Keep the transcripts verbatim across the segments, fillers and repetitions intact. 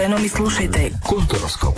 Eno mi slušajte Kulturoskop.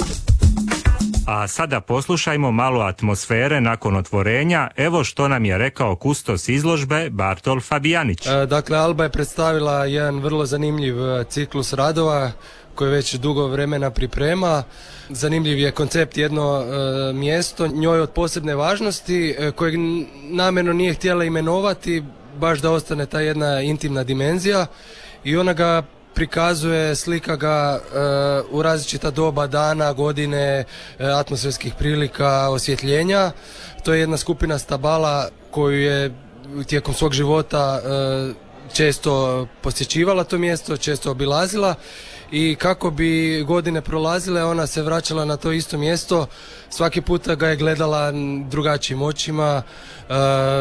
A sada poslušajmo malo atmosfere nakon otvorenja. Evo što nam je rekao kustos izložbe Bartol Fabijanić. E, dakle, Alba je predstavila jedan vrlo zanimljiv ciklus radova koji već dugo vremena priprema. Zanimljiv je koncept jedno e, mjesto, njoj od posebne važnosti, e, kojeg namjerno nije htjela imenovati, baš da ostane ta jedna intimna dimenzija, i ona ga prikazuje, slika ga e, u različita doba dana, godine, e, atmosferskih prilika, osvjetljenja. To je jedna skupina stabala koju je tijekom svog života e, često posjećivala to mjesto, često obilazila, i kako bi godine prolazile ona se vraćala na to isto mjesto, svaki puta ga je gledala drugačijim očima, e,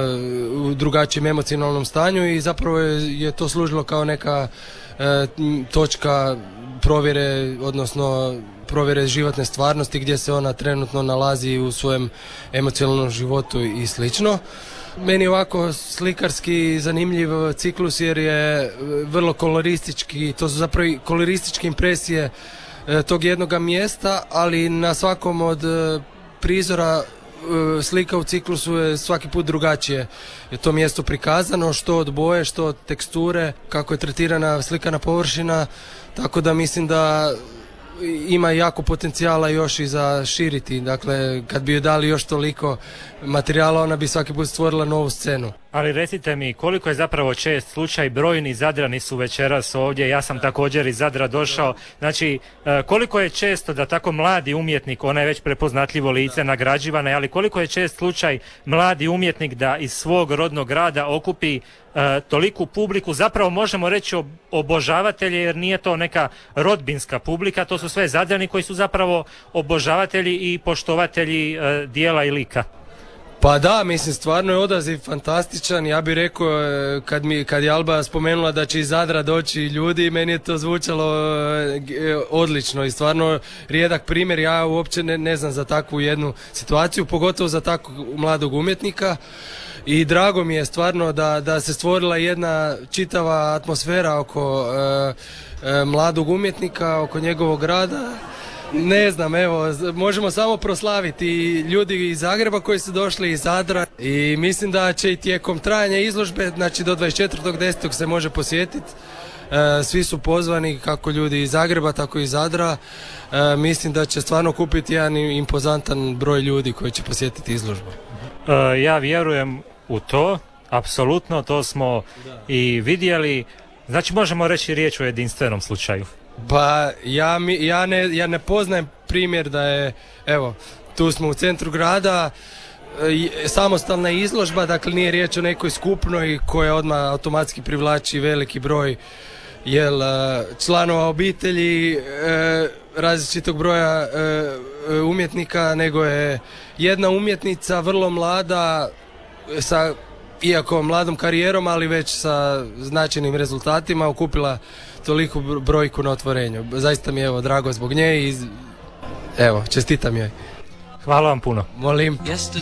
u drugačijem emocionalnom stanju, i zapravo je, je to služilo kao neka e, točka provjere, odnosno provjere životne stvarnosti gdje se ona trenutno nalazi u svojem emocionalnom životu i slično. Meni je ovako slikarski zanimljiv ciklus jer je vrlo koloristički, to su zapravo kolorističke impresije e, tog jednoga mjesta, ali na svakom od e, prizora e, slika u ciklusu je svaki put drugačije. Je to mjesto prikazano, što od boje, što od teksture, kako je tretirana slikana površina, tako da mislim da ima jako potencijala još i za širiti. Dakle, kad bi joj dali još toliko materijala, ona bi svaki put stvorila novu scenu. Ali recite mi, koliko je zapravo čest slučaj, brojni Zadrani su večeras ovdje, ja sam također iz Zadra došao, znači koliko je često da tako mladi umjetnik, ona je već prepoznatljivo lice, nagrađivana, ali koliko je čest slučaj mladi umjetnik da iz svog rodnog grada okupi e, toliku publiku, zapravo možemo reći obožavatelje, jer nije to neka rodbinska publika, to su sve Zadrani koji su zapravo obožavatelji i poštovatelji e, dijela i lika. Pa da, mislim, stvarno je odaziv fantastičan. Ja bih rekao, kad, mi, kad je Alba spomenula da će iz Zadra doći ljudi, meni je to zvučalo odlično i stvarno rijedak primjer. Ja uopće ne, ne znam za takvu jednu situaciju, pogotovo za takvog mladog umjetnika, i drago mi je stvarno da, da se stvorila jedna čitava atmosfera oko e, e, mladog umjetnika, oko njegovog rada. Ne znam, evo, možemo samo proslaviti ljudi iz Zagreba koji su došli iz Zadra, i mislim da će i tijekom trajanja izložbe, znači do dvadeset četvrtog desetog se može posjetiti. E, svi su pozvani, kako ljudi iz Zagreba, tako i iz Zadra. E, mislim da će stvarno kupiti jedan impozantan broj ljudi koji će posjetiti izložbu. E, ja vjerujem u to, apsolutno, to smo da. i vidjeli. Znači možemo reći riječ o jedinstvenom slučaju. Pa ja, mi, ja, ne, ja ne poznajem primjer da je, evo, tu smo u centru grada, e, samostalna izložba, dakle nije riječ o nekoj skupnoj koja odmah automatski privlači veliki broj jel, članova obitelji, e, različitog broja e, umjetnika, nego je jedna umjetnica vrlo mlada, sa iako mladom karijerom, ali već sa značajnim rezultatima, okupila toliku brojku na otvorenju. Zaista mi je evo drago zbog nje i evo, čestitam joj. Hvala vam puno. Molim.